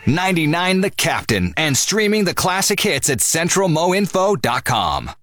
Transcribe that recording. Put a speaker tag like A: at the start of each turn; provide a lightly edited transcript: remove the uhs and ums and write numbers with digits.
A: 99 The Captain, and streaming the classic hits at centralmoinfo.com.